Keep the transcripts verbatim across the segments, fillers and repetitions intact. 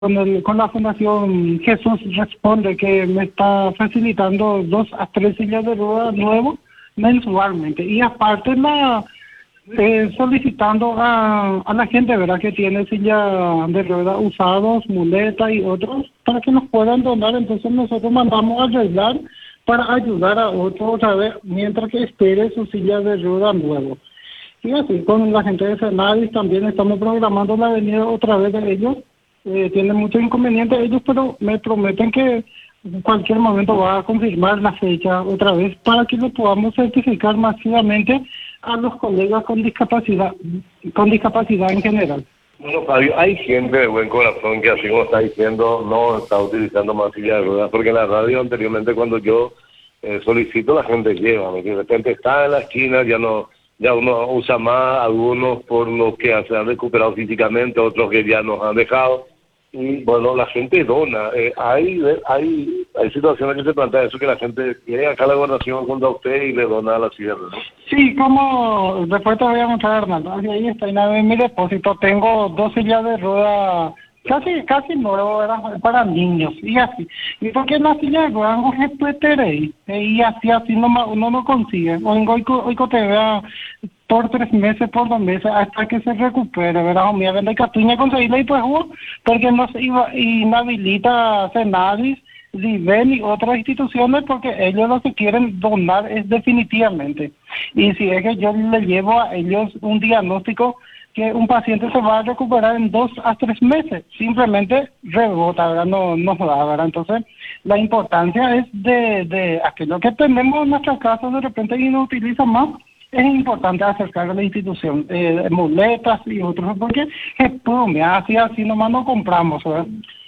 con, el, con la Fundación Jesús Responde, que me está facilitando dos a tres sillas de ruedas nuevos mensualmente. Y aparte la eh, solicitando a, a la gente, ¿verdad?, que tiene silla de ruedas usados, muletas y otros, para que nos puedan donar. Entonces nosotros mandamos a arreglar para ayudar a otros otra vez, mientras que espere su silla de ruedas nuevo. Y así con la gente de Senadis también estamos programando la venida otra vez de ellos. Eh, tienen muchos inconvenientes ellos, pero me prometen que en cualquier momento va a confirmar la fecha otra vez para que lo podamos certificar masivamente a los colegas con discapacidad, con discapacidad en general. Bueno, Fabio, hay gente de buen corazón que, así como está diciendo, no está utilizando más silla de ruedas, porque en la radio anteriormente, cuando yo eh, solicito, la gente lleva, de repente está en la esquina, ya no, ya uno usa más, algunos por lo que se han recuperado físicamente, otros que ya nos han dejado, y bueno, la gente dona. Eh, hay, hay hay situaciones que se plantean eso, que la gente viene acá a la gobernación junto a usted y le dona a la silla, ¿no? Sí, como después te voy a mostrar, Arnaldo. Ahí está, en mi depósito tengo dos sillas de rueda casi casi nuevo, era para niños, y así. Y porque la silla de ruedas no se puede tener, y así, así no, uno no consigue. Hoy, hoy, hoy te vea por tres meses, por dos meses, hasta que se recupere, ¿verdad? O mía, vende catuña, conseguirla y pues, uh, porque no se iba, inhabilita Senadis, Riven y otras instituciones, porque ellos lo que quieren donar es definitivamente. Y si es que yo le llevo a ellos un diagnóstico que un paciente se va a recuperar en dos a tres meses, simplemente rebota, ¿verdad? No, no da, ¿verdad? Entonces, la importancia es de, de aquello que tenemos en nuestras casas de repente y no utiliza más. Es importante acercar a la institución, eh, muletas y otros, porque es me así, así nomás no compramos, ¿verdad?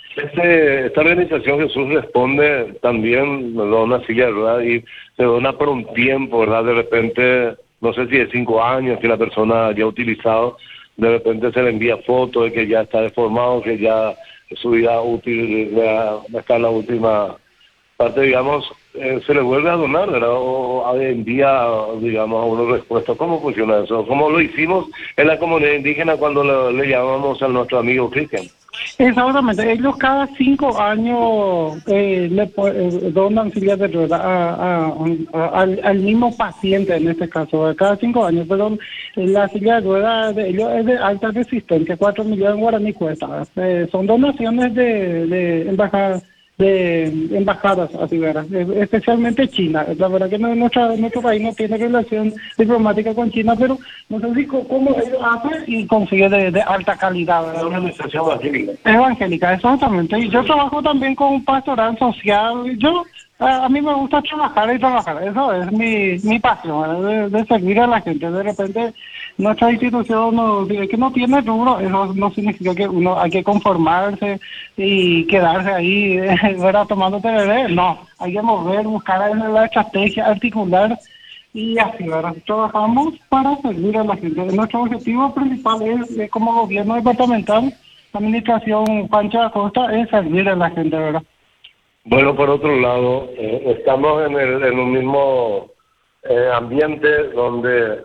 Este, esta organización Jesús Responde también nos da una silla de ruedas y se dona por un tiempo, ¿verdad? De repente, no sé si de cinco años que la persona ya ha utilizado, de repente se le envía fotos de que ya está deformado, que ya su vida útil ya está en la última parte, digamos, eh, se le vuelve a donar, ¿verdad? O envía, digamos, a una respuesta. ¿Cómo funciona eso? ¿Cómo lo hicimos en la comunidad indígena cuando le, le llamamos a nuestro amigo Cristian? Exactamente, ellos cada cinco años eh, le eh, donan sillas de ruedas a, a, a, al, al mismo paciente en este caso, cada cinco años, pero la silla de ruedas de ellos es de alta resistencia, cuatro millones de guaraní cuesta, eh, son donaciones de, de embajadas. de embajadas, así verás, especialmente China. La verdad que no, nuestra, nuestro país no tiene relación diplomática con China, pero no sé si cómo ellos hacen y consigue de, de alta calidad, ¿verdad? Es una organización evangélica. Evangélica, exactamente. Y yo trabajo también con pastoral social. Yo a, a mí me gusta trabajar y trabajar, eso es mi, mi pasión, de, de servir a la gente. De repente nuestra institución no, que no tiene rubro, eso no significa que uno hay que conformarse y quedarse ahí, ¿verdad?, tomando tereré. No, hay que mover, buscar la estrategia, articular y así, ¿verdad? Trabajamos para servir a la gente. Nuestro objetivo principal es, es como gobierno departamental, administración Pancha Acosta, es servir a la gente, ¿verdad? Bueno, por otro lado, eh, estamos en, el, en un mismo eh, ambiente donde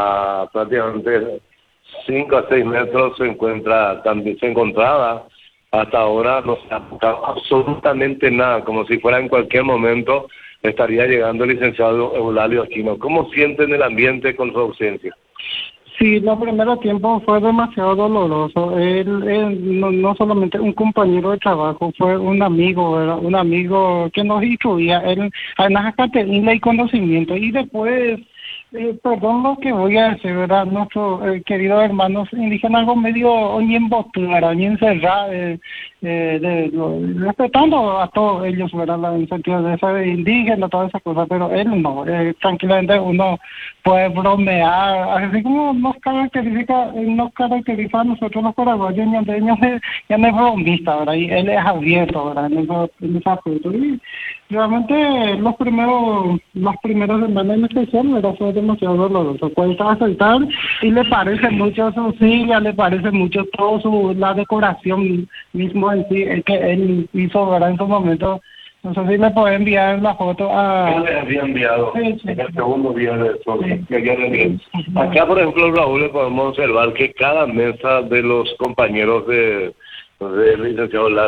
a prácticamente cinco a seis metros se encuentra, también se encontraba, hasta ahora no se ha tocado absolutamente nada, como si fuera en cualquier momento estaría llegando el licenciado Eulalio Aquino. ¿Cómo sienten el ambiente con su ausencia? Sí, los primeros tiempos fue demasiado doloroso. Él, él no, no solamente un compañero de trabajo, fue un amigo, ¿verdad? Un amigo que nos instruía. Él, además, tenía y conocimiento. Y después, eh, perdón lo que voy a decir, ¿verdad? Nuestros eh, queridos hermanos indígenas, algo medio oñembotura, encerrado, eh, eh, de, lo, respetando a todos ellos, ¿verdad? En sentido de ser indígena, todas esas cosas, pero él no. Eh, tranquilamente uno puede bromear, así como nos caracteriza, nos caracteriza a nosotros los paraguayos y andeños, ya no es bromista, ¿verdad? Y él es abierto, ¿verdad? En ese, en ese aspecto. Y realmente los primeros, las primeras semanas en especial, ¿verdad?, fue demasiado doloroso. Cuesta aceptar y le parece mucho su silla, le parece mucho todo su, la decoración mismo en sí, el que él hizo, ¿verdad?, en su momento. No sé si me puede enviar la foto a... Yo les había enviado sí, sí, en el segundo día de eso, sí. que yo le envié. Acá, por ejemplo, Raúl, podemos observar que cada mesa de los compañeros de Entonces, el licenciado Lalo